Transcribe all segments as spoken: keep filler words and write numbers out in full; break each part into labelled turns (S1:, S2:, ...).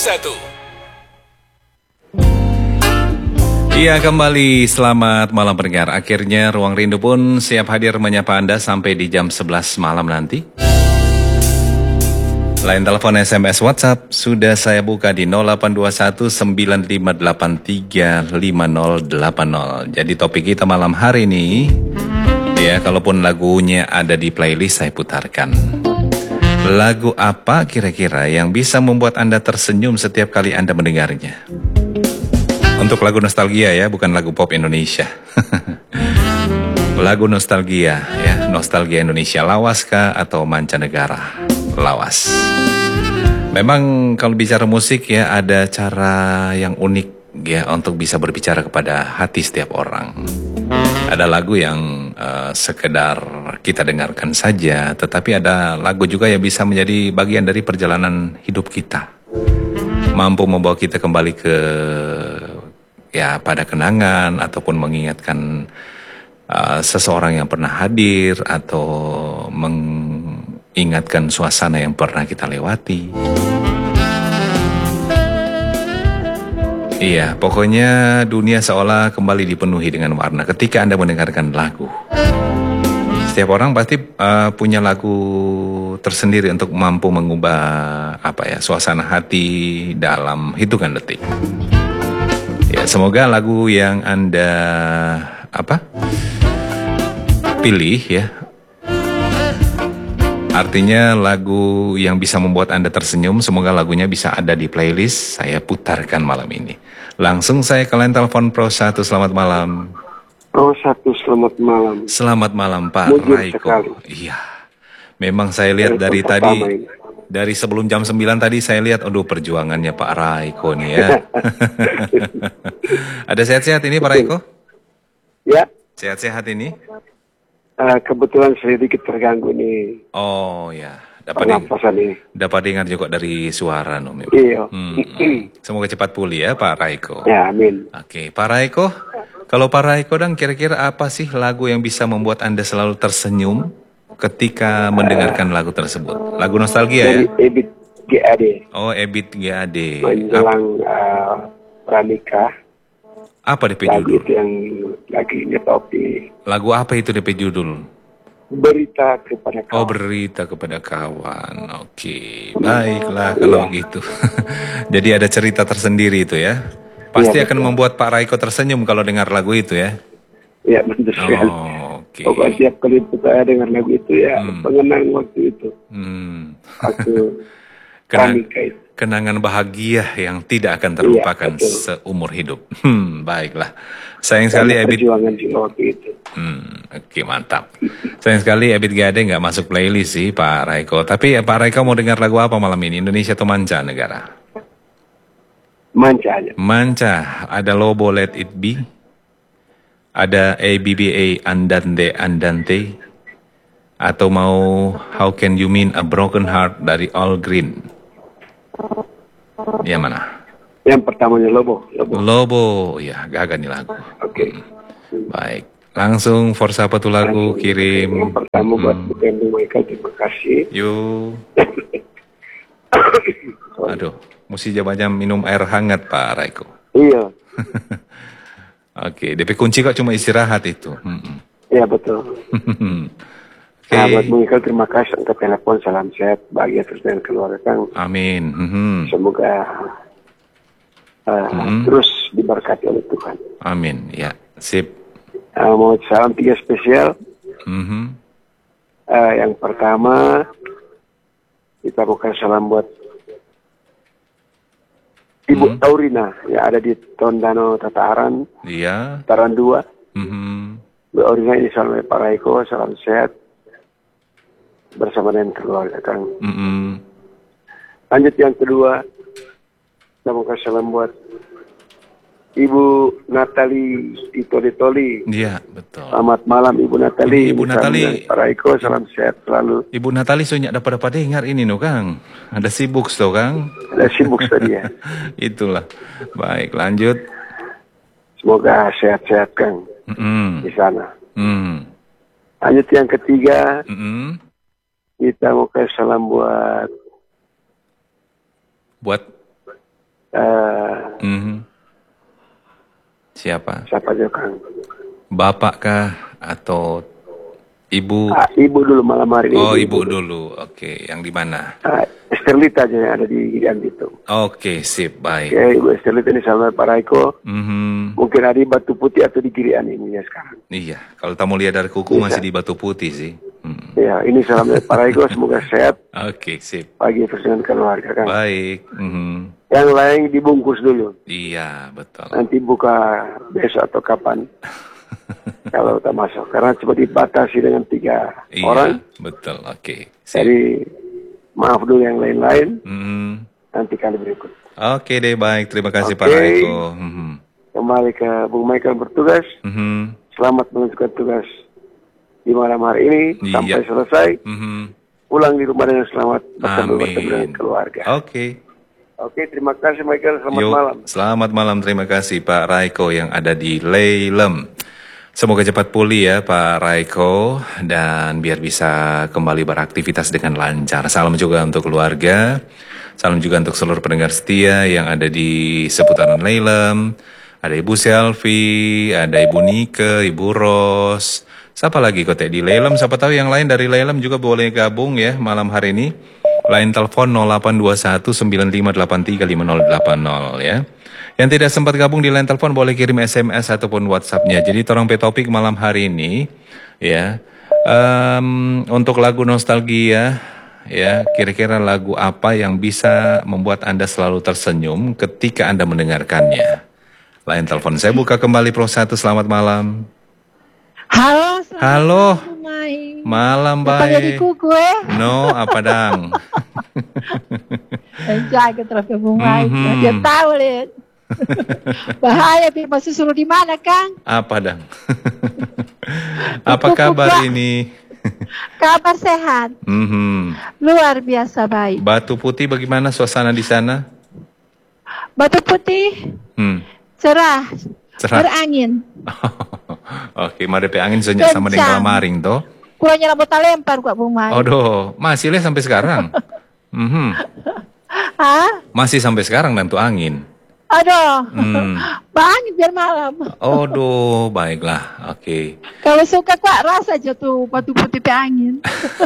S1: satu.
S2: Iya, kembali selamat malam pendengar. Akhirnya Ruang Rindu pun siap hadir menyapa Anda sampai di jam sebelas malam nanti. Line telepon, S M S, WhatsApp sudah saya buka di nol delapan dua satu sembilan lima delapan tiga lima nol delapan nol. Jadi topik kita malam hari ini, ya kalaupun lagunya ada di playlist saya putarkan. Lagu apa kira-kira yang bisa membuat Anda tersenyum setiap kali Anda mendengarnya? Untuk lagu nostalgia ya, bukan lagu pop Indonesia. Lagu nostalgia ya, nostalgia Indonesia, lawas kah atau mancanegara? Lawas. Memang kalau bicara musik ya, ada cara yang unik ya untuk bisa berbicara kepada hati setiap orang. Ada lagu yang uh, sekedar kita dengarkan saja, tetapi ada lagu juga yang bisa menjadi bagian dari perjalanan hidup kita. Mampu membawa kita kembali ke ya pada kenangan ataupun mengingatkan uh, seseorang yang pernah hadir atau mengingatkan suasana yang pernah kita lewati. Iya, pokoknya dunia seolah kembali dipenuhi dengan warna ketika Anda mendengarkan lagu. Setiap orang pasti uh, punya lagu tersendiri untuk mampu mengubah apa ya suasana hati dalam hitungan detik. Ya, semoga lagu yang Anda apa pilih ya, artinya lagu yang bisa membuat Anda tersenyum, semoga lagunya bisa ada di playlist saya putarkan malam ini. Langsung saya ke line telepon Pro satu, selamat malam.
S3: Pro satu, selamat malam.
S2: Selamat malam Pak
S3: Mujur
S2: Raiko.
S3: Sekali.
S2: Iya, memang saya lihat dari tadi, dari sebelum jam sembilan tadi saya lihat, aduh perjuangannya Pak Raiko nih ya. Ada sehat-sehat ini Pak Raiko?
S3: Ya.
S2: Sehat-sehat ini?
S3: Uh, kebetulan sedikit terganggu nih.
S2: Oh ya, dapat
S3: pernapasan ini.
S2: Dapat dengar juga dari suara no, memang.
S3: Iya.
S2: Hmm, hmm. Semoga cepat pulih ya Pak Raiko.
S3: Ya, amin.
S2: Oke, Pak Raiko, kalau Pak Raiko dan kira-kira apa sih lagu yang bisa membuat Anda selalu tersenyum ketika mendengarkan uh, lagu tersebut? Lagu nostalgia
S3: dari
S2: ya?
S3: Ebit G A D.
S2: Oh, Ebit G A D.
S3: Menjelang uh, pranikah.
S2: Apa D P
S3: lagu
S2: judul?
S3: Itu yang lagi nyetop di.
S2: Lagu apa itu D P judul?
S3: Berita kepada kawan.
S2: Oh, berita kepada kawan. Oke, baiklah kalau iya. gitu. Jadi ada cerita tersendiri itu ya. Pasti iya, akan betul. Membuat Pak Raiko tersenyum kalau dengar lagu itu ya.
S3: Iya, betul sekali.
S2: Oh, oke.
S3: Pokoknya setiap kali saya dengar lagu itu ya, hmm. pengenang waktu itu.
S2: Hmm.
S3: Waktu
S2: Kenang, kenangan bahagia yang tidak akan terlupakan iya, seumur hidup. Hmm, baiklah. Sayang sekali Ebit.
S3: Perjuangan juga waktu itu.
S2: Hmm, oke okay, mantap. Sayang sekali Ebit G A D nggak masuk playlist sih Pak Raiko. Tapi ya, Pak Raiko mau dengar lagu apa malam ini? Indonesia atau mancanegara?
S3: Manca aja.
S2: Manca. Ada Lobo Let It Be. Ada A B B A Andante Andante. Atau mau How Can You Mean a Broken Heart dari All Green. Yang mana?
S3: Yang pertamanya Lobo. Lobo,
S2: Lobo. Ya, gagah nih lagu.
S3: Oke. Okay.
S2: Hmm. Baik. Langsung for siapa tuh lagu? Langsung, kirim.
S3: Yang pertama hmm. buat Butendu Michael, terima kasih.
S2: Yuk. Aduh, mesti jam-jam minum air hangat Pak Raiko.
S3: Iya.
S2: Oke, D P kunci kok cuma istirahat itu.
S3: Iya hmm. betul. Okay. Nah, buat Michael terima kasih untuk telepon, salam sehat, bahagia terus dengan keluarga Kang.
S2: Amin. Mm-hmm.
S3: Semoga uh, mm-hmm. terus diberkati oleh Tuhan.
S2: Amin. Ya, sip.
S3: Uh, mau salam tiga spesial.
S2: Mm-hmm.
S3: Uh, yang pertama kita bukan salam buat Ibu mm-hmm. Taurina yang ada di Tondano Tataran.
S2: Iya.
S3: Tataran dua.
S2: Mm-hmm.
S3: Bu Taurina ini salam Pak Raiko, salam sehat bersama dengan keluarga Kang.
S2: Mm-hmm.
S3: Lanjut yang kedua, saya mau kasih salam buat Ibu Natali Itoli-Toli.
S2: Iya, betul.
S3: Selamat malam Ibu Natali.
S2: Ibu Natali.
S3: Pak Raiko, salam sehat selalu.
S2: Ibu Natali soalnya dapat dapat dengar ini no Kang. Ada sibuk tuh Kang.
S3: Ada sibuk tadi ya.
S2: Itulah. Baik, lanjut.
S3: Semoga sehat-sehat Kang.
S2: Mm-hmm.
S3: Di sana.
S2: Mm.
S3: Lanjut yang ketiga.
S2: Mm-hmm.
S3: Kita mau kasih salam buat
S2: buat Siapa?
S3: Siapa aja Kang?
S2: Bapak kah atau ibu?
S3: Ah, ibu dulu malam hari ini.
S2: Oh, ibu, ibu dulu. Oke, yang di mana?
S3: Ah, Esterlita aja yang ada di Girian itu.
S2: Oke, sip, baik.
S3: Oke, Ibu Esterlita ini sahabat Pak Raiko.
S2: Mm-hmm.
S3: Mungkin ada di Batu Putih atau di Girian ini ya sekarang.
S2: Iya, kalau tamu lihat dari kuku
S3: Bisa.
S2: masih di Batu Putih sih. Hmm.
S3: Ya, ini salam dari Pak Raiko, semoga sehat.
S2: Oke, sip.
S3: Pagi terus dengan keluarga kan.
S2: Baik. Mm-hmm.
S3: Yang lain dibungkus dulu.
S2: Iya, betul.
S3: Nanti buka besok atau kapan. Kalau tak masuk, karena cuma dibatasi dengan tiga
S2: Iya,
S3: orang.
S2: betul. Oke. Sip.
S3: Jadi maaf dulu yang lain-lain.
S2: Mm-hmm.
S3: Nanti kali berikut.
S2: Oke deh, baik. Terima kasih
S3: Oke.
S2: Pak Raiko. Mm-hmm.
S3: Kembali ke Bung Michael bertugas.
S2: Mm-hmm.
S3: Selamat melanjutkan tugas di malam hari ini
S2: Iya.
S3: sampai selesai.
S2: Mm-hmm.
S3: Pulang di rumah dengan selamat bertemu
S2: Amin.
S3: bertemu dengan keluarga.
S2: Oke.
S3: Oke, terima kasih Michael. Selamat
S2: Yuk,
S3: malam.
S2: Selamat malam, terima kasih Pak Raiko yang ada di Leilem. Semoga cepat pulih ya Pak Raiko dan biar bisa kembali beraktivitas dengan lancar. Salam juga untuk keluarga, salam juga untuk seluruh pendengar setia yang ada di seputaran Leilem. Ada Ibu Selvi, ada Ibu Nike, Ibu Ros. Siapa lagi kotek di Leilem? Siapa tahu yang lain dari Leilem juga boleh gabung ya malam hari ini. Line telepon nol delapan dua satu sembilan lima delapan tiga lima nol delapan nol ya. Yang tidak sempat gabung di line telepon boleh kirim S M S ataupun WhatsApp-nya. Jadi torong pe topik malam hari ini ya. Um, untuk lagu nostalgia ya, kira-kira lagu apa yang bisa membuat Anda selalu tersenyum ketika Anda mendengarkannya? Line telepon saya buka kembali Pro satu. Selamat malam.
S1: Halo, selamat
S2: Halo.
S1: malam, Mai.
S2: Malam
S1: Apa jadi
S2: baik.
S1: kuku eh?
S2: No, apa dang?
S1: Jaga terus ke Bung Mai.
S2: Mhm.
S1: Dia tahu lihat. Bahaya Pi, masih suruh di mana Kang?
S2: Apa dang? Apa kabar ini?
S1: Kabar sehat,
S2: Mhm.
S1: luar biasa baik.
S2: Batu Putih bagaimana suasana di sana?
S1: Batu Putih
S2: Hmm.
S1: cerah,
S2: Cerah.
S1: berangin.
S2: Oke, marepe angin senyap sama dengan
S1: Kencang.
S2: kelamaring toh.
S1: Kurangnya rambut lempar kok Bung Mai.
S2: Aduh, masih leh sampai sekarang. Mhm.
S1: Hah?
S2: Masih sampai sekarang dan tuh angin.
S1: Aduh,
S2: Hmm.
S1: bangin biar malam.
S2: Aduh, baiklah. Oke.
S1: Kalau suka kok rasa aja tuh Batu Putih pe angin.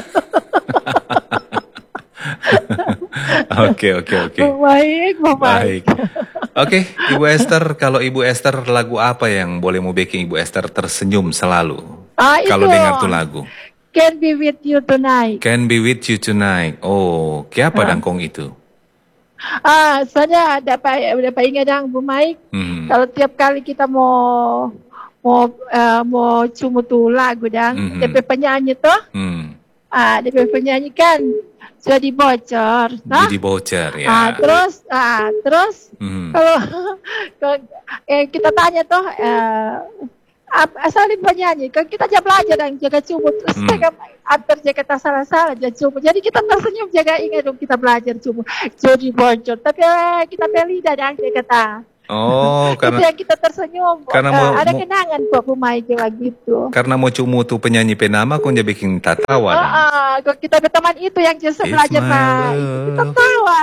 S2: Oke, oke, oke.
S1: Bung Baik, Bung Baik.
S2: Baik. Oke, Ibu Esther, kalau Ibu Esther lagu apa yang boleh mau bikin Ibu Esther tersenyum selalu?
S1: Ah, itu.
S2: Kalau dengar tuh lagu.
S1: Can be with you tonight.
S2: Can be with you tonight. Oh, siapa
S1: Ah.
S2: dangkong itu?
S1: Ah, saya dapat dapat ingat yang Bu Maik.
S2: Hmm.
S1: Kalau tiap kali kita mau mau uh, mau cuma tuh lagu dan
S2: Mhm.
S1: D P penyanyi tuh,
S2: Hmm.
S1: ah D P penyanyi kan sudah dibocor, nah?
S2: Jadi bocor ya.
S1: Ah, terus ah terus
S2: Hmm.
S1: kalau kalau, eh, kita tanya tuh eh, apa saling penyanyi kan kita aja belajar dan jaga cumut terus
S2: Hmm.
S1: mereka antar jaga tak salah-salah jaga cumut jadi kita tersenyum jaga ingat dong kita belajar cumut jadi bocor tapi eh, kita beli dan jaga tak
S2: Oh,
S1: itu
S2: karena
S1: yang kita tersenyum
S2: karena
S1: Eh,
S2: mau-
S1: ada
S2: mau-
S1: kenangan kok pemain jaga gitu.
S2: karena mau cumu tuh penyanyi penama kok dia bikin tatawa.
S1: Ah,
S2: dong.
S1: ah, kalau kita berteman itu yang jasa
S2: It's
S1: belajar
S2: my
S1: pak
S2: love.
S1: kita tawa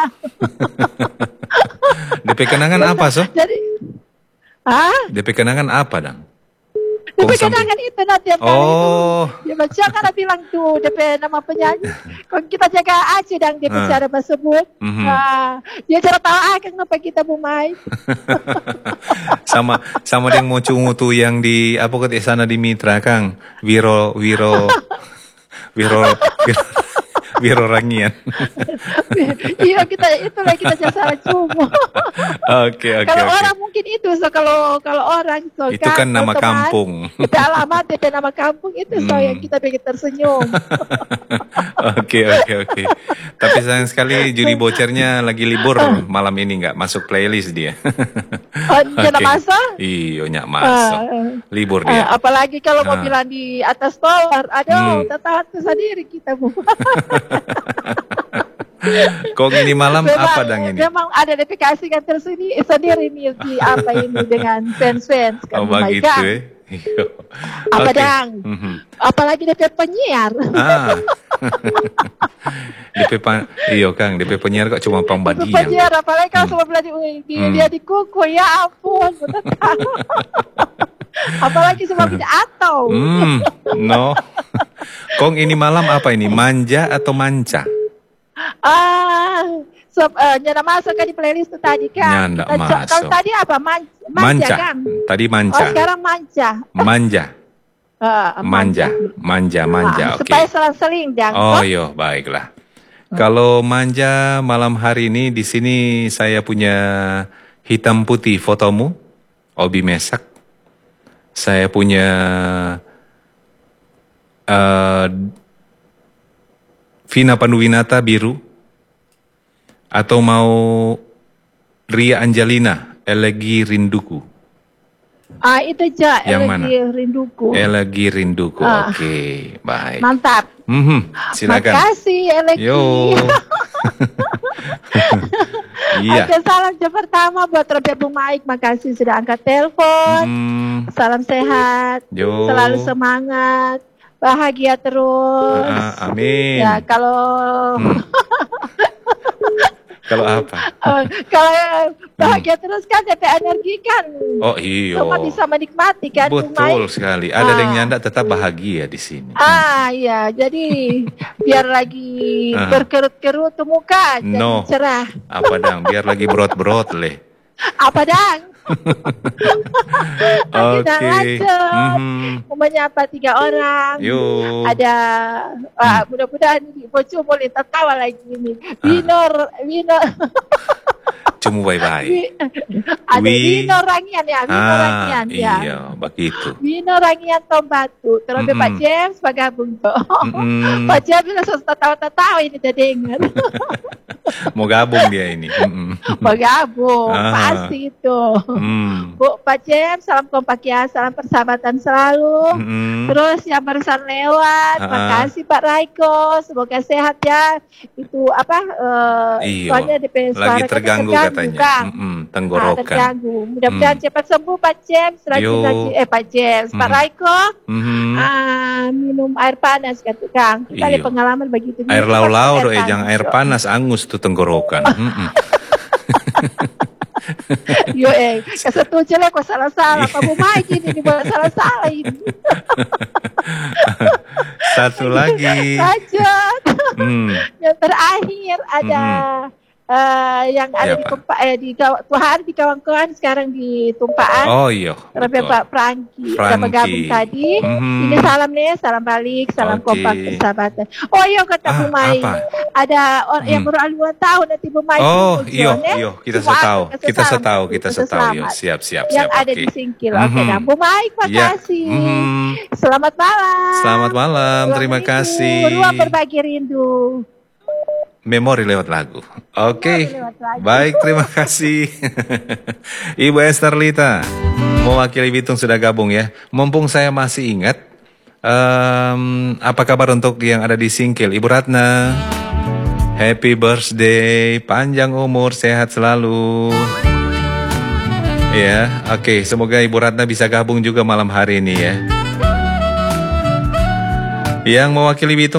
S2: D P kenangan apa so?
S1: jadi ah
S2: D P kenangan apa dang?
S1: D P
S2: Kok sampai-
S1: kenangan itu nanti yang kali
S2: Oh,
S1: itu. Ya baca kan bilang tuh D P nama penyanyi. Kalau kita jaga aja dan dia
S2: Ah.
S1: bicara tersebut.
S2: Mhm.
S1: Nah, dia cara tahu ah kenapa kita bumai.
S2: sama sama yang mau cungu tuh yang di apa ke sana di Mitra Kang Wiro Wiro Wiro Wiro, Wiro Rangian.
S1: Iya kita itulah kita jasa cuma.
S2: Oke oke
S1: Kalau
S2: oke.
S1: orang mungkin itu so kalau kalau orang so
S2: Itu kan nama
S1: teman,
S2: kampung.
S1: Kita alamat D P nama kampung itu so
S2: Hmm.
S1: yang kita bikin tersenyum.
S2: Oke oke oke. Tapi sayang sekali juri bocernya lagi libur malam ini nggak masuk playlist dia.
S1: Oh, dia nak masuk?
S2: Iyo nyak masuk.
S1: Ah,
S2: Libur
S1: ah,
S2: dia.
S1: apalagi kalau
S2: Ah.
S1: mobilan di atas tower, aduh,
S2: Hmm.
S1: tertahan tuh sendiri kita bu.
S2: Kok ini malam
S1: Memang-
S2: apa dang ini?
S1: Memang ada deplikasi kan tersendiri sendiri nih di apa ini dengan fans-fans kan.
S2: Oh
S1: Oh my
S2: begitu
S1: God.
S2: eh. Iyo.
S1: Apa
S2: Oke.
S1: dang?
S2: Mhm.
S1: Apalagi D P penyiar.
S2: Ah. D P pa, iyo Kang, D P penyiar kok cuma
S1: D P
S2: pembagian.
S1: penyiar, apalagi kalau
S2: Hmm.
S1: sama belajar di,
S2: Hmm.
S1: dia di kuku, ya ampun. Apalagi sama pidato.
S2: Hmm, no. Kong ini malam apa ini? Manja atau manca?
S1: Ah, so, uh, nyana masuk kan di playlist tuh tadi kan.
S2: Nyanda
S1: Kita co-
S2: masuk.
S1: Kalau tadi apa? Man, manja,
S2: Manca.
S1: kan?
S2: Tadi
S1: Oh,
S2: manca.
S1: sekarang manja.
S2: Manja.
S1: Ah,
S2: Manja. Manja, manja.
S1: Ah,
S2: Oke.
S1: supaya selang-seling, Dang.
S2: Oh,
S1: Oh,
S2: yo, baiklah. Kalau manja malam hari ini di sini saya punya hitam putih fotomu, Obi Mesak. Saya punya uh, Vina Panduwinata biru, atau mau Ria Angelina, Elegi Rinduku.
S1: ah, itu aja.
S2: Yang
S1: Elegi Rinduku.
S2: Elegi Rinduku.
S1: Ah.
S2: Oke, baik.
S1: Mantap.
S2: Mhm, silakan.
S1: Makasih, Elegi.
S2: Yo. Iya.
S1: Oke, salam jam pertama buat Robert Bung Maik. Makasih sudah angkat telepon.
S2: Hmm,
S1: Salam sehat.
S2: yo.
S1: Selalu semangat. Bahagia terus.
S2: Ah, amin.
S1: Ya, kalau
S2: Hmm. Kalau apa?
S1: eh, kalau bahagia terus kan jadi energi kan.
S2: Oh iyo.
S1: Semua bisa menikmati kan, Bung
S2: Betul
S1: Maik.
S2: sekali. Ada yang
S1: Ah.
S2: nyanda tetap bahagia di sini.
S1: Ah, iya. Jadi biar lagi
S2: Ah.
S1: berkerut-kerut tuh muka jadi
S2: No.
S1: cerah.
S2: Apa dang? Biar lagi brot-brot leh.
S1: Apa dang? Lagi
S2: Oke.
S1: dah lanjut.
S2: Mhm.
S1: Mau menyapa tiga orang.
S2: Yo.
S1: Ada, ah, mudah-mudahan bocor boleh tertawa lagi ini. Winor, Winor,
S2: Cuma bye-bye.
S1: Wi- ada
S2: Wi-
S1: Winor Rangian ya, Winor
S2: Ah,
S1: Rangian ya.
S2: iya, begitu.
S1: Winor Rangian Tombatu. Terus ada Pak
S2: Mm-mm.
S1: James bergabung tuh.
S2: Mm-mm.
S1: Pak James langsung tertawa-tertawa ini udah dengar.
S2: Mau gabung dia ini. Mm-mm.
S1: Bergabung,
S2: Ah.
S1: pasti itu.
S2: Hmm.
S1: Bu, Pak James, salam kompak ya, salam persahabatan selalu.
S2: Mm-mm.
S1: Terus yang barusan lewat,
S2: Ah.
S1: makasih Pak Raiko, semoga sehat ya. Itu apa? Eh,
S2: Iyo.
S1: soalnya D P suara
S2: Lagi
S1: kita
S2: terganggu katanya.
S1: Kang.
S2: Mm-mm,
S1: Ah,
S2: tenggorokan.
S1: terganggu. Mudah-mudahan
S2: Hmm.
S1: cepat sembuh Pak James, rajin-rajin.
S2: Yo.
S1: Eh Pak James, Pak
S2: Hmm.
S1: Raiko,
S2: Mhm.
S1: ah, minum air panas kata Kang. Kita ada
S2: Iyo.
S1: pengalaman begitu.
S2: Air
S1: Minum
S2: lau-lau
S1: air
S2: doh, eh, jangan air panas, angus tuh tenggorokan. Mm-mm.
S1: Yo eh, kesetuju lah kok salah-salah. Pak Bumai gini dibuat salah-salah ini.
S2: Satu lagi.
S1: Lanjut.
S2: Hmm.
S1: Yang terakhir ada eh, yang ada
S2: Iya,
S1: di
S2: Pak.
S1: Tumpa, eh, di kaw- Tuhan di kawan-kawan sekarang di Tumpaan.
S2: Oh iya.
S1: Terlebih
S2: betul.
S1: Pak Franky udah
S2: Franky.
S1: bergabung tadi.
S2: Mhm.
S1: Ini salam nih, salam balik, salam
S2: Oke.
S1: kompak persahabatan. Oh iya kata
S2: Ah,
S1: Bu Mai,
S2: apa?
S1: ada orang yang
S2: Hmm.
S1: baru aluan tahun nanti Bu Mai.
S2: Oh
S1: muncul,
S2: iyo,
S1: ya.
S2: iyo, kita
S1: Cuma
S2: setahu,
S1: aku
S2: kita
S1: kesesalan,
S2: setahu, kita
S1: kesesalan.
S2: setahu. Yo, siap, siap,
S1: Yang
S2: siap.
S1: ada
S2: Oke.
S1: di Singkil. Oke,
S2: Mhm.
S1: nah Bu Mai,
S2: Ya.
S1: makasih.
S2: Mhm.
S1: Selamat malam.
S2: Selamat malam,
S1: Ruang
S2: terima
S1: rindu,
S2: kasih.
S1: Ruang berbagi rindu.
S2: Memori lewat lagu. Oke,
S1: Memori lewat lagu.
S2: baik, terima kasih. Ibu Esther Lita, mewakili Bitung sudah gabung ya. Mumpung saya masih ingat, em, apa kabar untuk yang ada di Singkil? Ibu Ratna, happy birthday, panjang umur, sehat selalu. Ya, oke, semoga Ibu Ratna bisa gabung juga malam hari ini ya. Yang mewakili Bitung